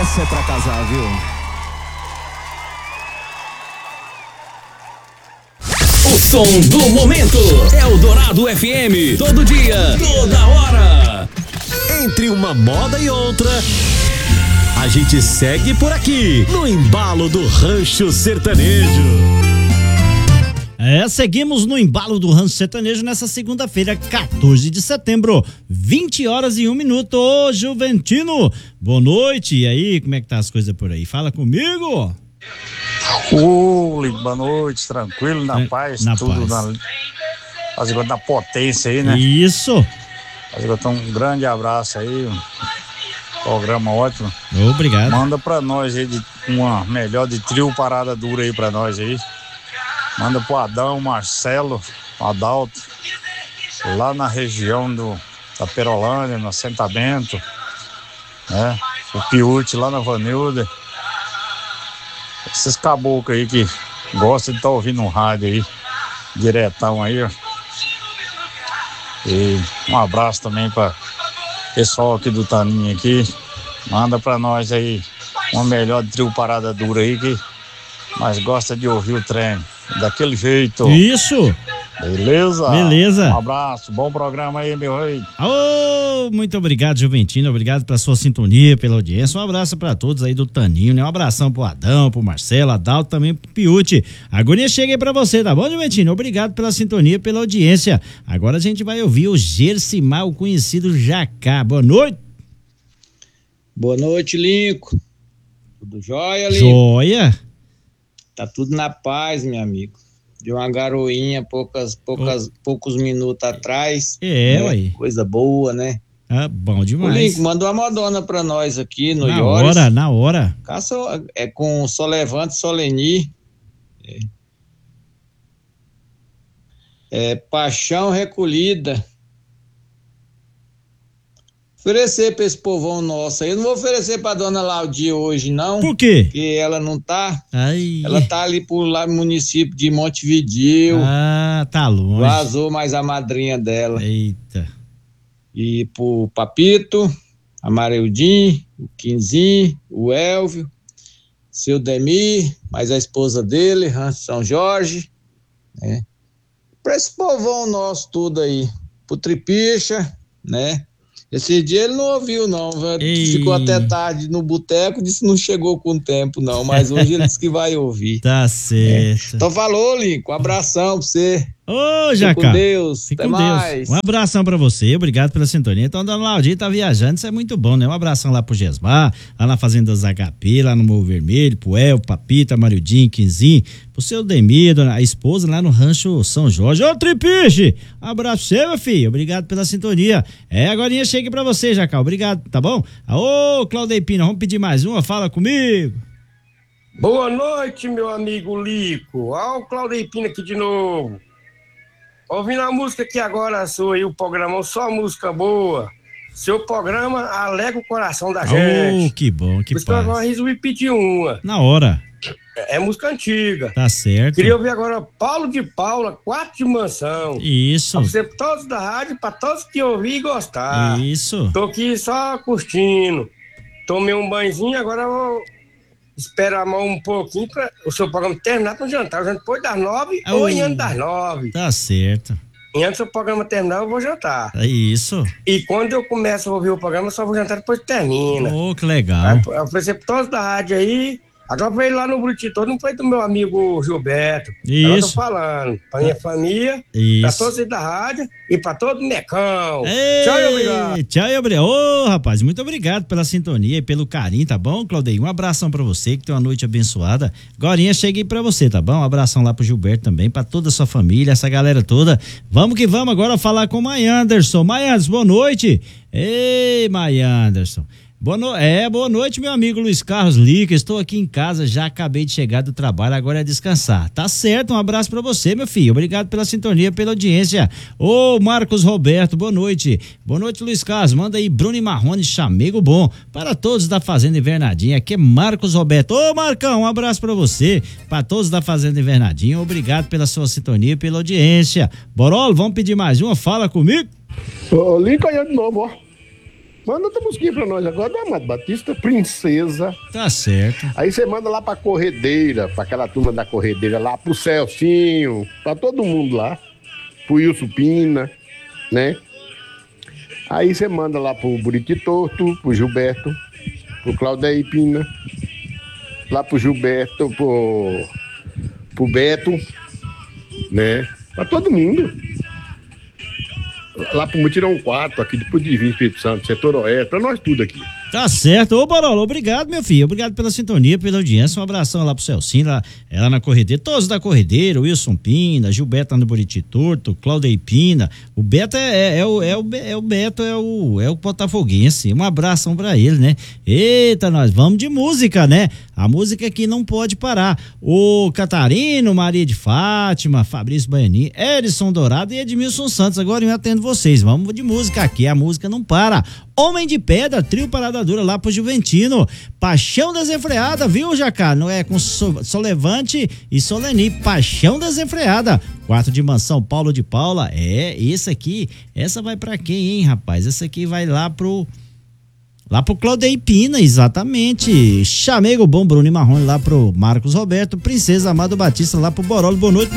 Essa é pra casar, viu? O som do momento é o Dourado FM. Todo dia, toda hora. Entre uma moda e outra, a gente segue por aqui, no embalo do Rancho Sertanejo. Seguimos no embalo do Rancho Sertanejo nessa segunda-feira, 14 de setembro, 20h01. Ô, Juventino, boa noite. E aí, como é que tá as coisas por aí? Fala comigo. Oi, boa noite, tranquilo, na paz, na tudo paz. na potência aí, né? Isso. Um grande abraço aí, programa ótimo. Obrigado. Manda pra nós aí uma melhor de trio Parada Dura aí pra nós aí. Manda pro Adão, Marcelo, Adalto, lá na região da Perolândia, no assentamento, né? O Piute lá na Vanilda. Esses caboclos aí que gostam de estar ouvindo um rádio aí, diretão aí, ó. E um abraço também para pessoal aqui do Taninho aqui. Manda pra nós aí uma melhor de trio Parada Dura aí que nós gosta de ouvir o trem daquele jeito. Isso. Beleza? Beleza. Um abraço, bom programa aí, meu rei. Oh, muito obrigado, Juventino, obrigado pela sua sintonia, pela audiência. Um abraço pra todos aí do Taninho, né? Um abração pro Adão, pro Marcelo, Adalto, também pro Piute. A agonia chega aí pra você, tá bom, Juventino? Obrigado pela sintonia, pela audiência. Agora a gente vai ouvir o Gersimar, o conhecido Jacá. Boa noite. Boa noite, Linco. Tudo jóia, Linco? Joia. Tá tudo na paz, meu amigo. Deu uma garoinha poucos minutos atrás. É, né? ué. Coisa boa, né? Ah, bom demais. O Linco mandou uma Madonna pra nós aqui no Na Iores. hora, na hora. É com Solevante Soleni. Paixão Recolhida. Oferecer pra esse povão nosso aí. Eu não vou oferecer pra dona Laudia hoje, não. Por quê? Porque ela não tá. Ai. Ela tá ali por lá no município de Montevidéu. Ah, tá longe. Vazou mais a madrinha dela. Eita. E pro Papito, a Mareudinho, o Quinzinho, o Elvio, seu Demir, mais a esposa dele, Rancho São Jorge, né? Pra esse povão nosso tudo aí. Pro Tripicha, né? Esse dia ele não ouviu, não. Ficou até tarde no boteco, disse que não chegou com tempo, não. Mas hoje ele disse que vai ouvir. Tá certo. Então falou, Linco. Um abração pra você. Ô, Jacá. Fique com Deus. Fique Até com mais. Deus. Um abração pra você, obrigado pela sintonia. Então, dona Laudir tá viajando, isso é muito bom, né? Um abração lá pro Gesmar, lá na Fazenda das HP, lá no Morro Vermelho, pro El, Papita, Mariudinho, Quinzinho, pro seu Demir, a esposa lá no Rancho São Jorge. Ô, Tripiche! Um abraço pra você, meu filho. Obrigado pela sintonia. Agorinha chegue pra você, Jacá. Obrigado, tá bom? Ô, Claudei Pina, vamos pedir mais uma? Fala comigo. Boa noite, meu amigo Lico. Ó, o Claudei Pina aqui de novo. Ouvindo a música aqui agora sua aí, o programa Só Música Boa. Seu programa alegra o coração da gente. Oh, que bom, que paz. Por isso que eu agora resolvi pedir uma. Na hora. É música antiga. Tá certo. Queria ouvir agora Paulo de Paula, Quarto de Mansão. Isso. Pra você, todos da rádio, pra todos que ouvir e gostar. Isso. Tô aqui só curtindo. Tomei um banhozinho, agora eu vou esperar um pouquinho para o seu programa terminar para o jantar. O jantar depois das 9 ou em antes das 9. Tá certo. E antes do programa terminar, eu vou jantar. É isso. E quando eu começo a ouvir o programa, eu só vou jantar depois que termina. Oh, que legal. Eu ofereci para todos da rádio aí. Agora foi lá no Buriti todo, não foi do meu amigo Gilberto. Isso. Agora eu tô falando. Pra minha família, isso. Pra todos aí da rádio e pra todo o Mecão. Ei, tchau e obrigado. Tchau e obrigado. Ô, rapaz, muito obrigado pela sintonia e pelo carinho, tá bom, Claudei? Um abração pra você, que tem uma noite abençoada. Gorinha, cheguei pra você, tá bom? Um abração lá pro Gilberto também, pra toda a sua família, essa galera toda. Vamos que vamos agora falar com o Mai Anderson. Mai Anderson, boa noite. Ei, Mai Anderson. Boa noite, meu amigo Luiz Carlos Lica. Estou aqui em casa, já acabei de chegar do trabalho, agora é descansar. Tá certo, um abraço pra você, meu filho. Obrigado pela sintonia, pela audiência. Ô, Marcos Roberto, boa noite. Boa noite, Luiz Carlos. Manda aí Bruno e Marrone, chamego bom. Para todos da Fazenda Invernadinha, aqui é Marcos Roberto. Ô, Marcão, um abraço pra você. Para todos da Fazenda Invernadinha, obrigado pela sua sintonia e pela audiência. Borolo, vamos pedir mais uma? Fala comigo. Lica aí de novo, ó. Manda outra musiquinha pra nós agora do Amado Batista, Princesa. Tá certo. Aí você manda lá pra Corredeira, pra aquela turma da Corredeira lá, pro Celcinho, pra todo mundo lá, pro Wilson Pina, né? Aí você manda lá pro Buriti Torto, pro Gilberto, pro Claudeir Pina, lá pro Gilberto, pro Beto, né? Pra todo mundo. Lá pro Mutirão 4, aqui depois de Divino Espírito Santo, setor oeste, pra nós tudo aqui. Tá certo. Ô, Barolo, obrigado, meu filho. Obrigado pela sintonia, pela audiência. Um abração lá pro Celcinho, lá na Corredeira. Todos da Corredeira, Wilson Pina, Gilberto no Buriti Torto, Claudeir Pina. O Beto o Beto é o botafoguense. Um abração pra ele, né? Eita, nós vamos de música, né? A música aqui não pode parar. O Catarino, Maria de Fátima, Fabrício Baianinho, Edson Dourado e Edmilson Santos. Agora eu atendo vocês. Vamos de música aqui. A música não para. Homem de Pedra, trio Parada Dura lá pro Juventino. Paixão Desenfreada, viu, Jacá? Não é com Solevante e Soleni. Paixão Desenfreada. Quarto de Mansão, Paulo de Paula. Esse aqui, essa vai pra quem, hein, rapaz? Essa aqui vai lá pro Claudeir Pina, exatamente. Chamego Bom, Bruno e Marrone lá pro Marcos Roberto. Princesa Amado Batista lá pro Borolo. Boa noite.